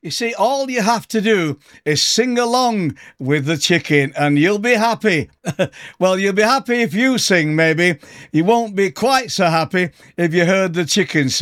You see, all you have to do is sing along with the chicken and you'll be happy. Well, you'll be happy if you sing, maybe. You won't be quite so happy if you heard the chicken sing.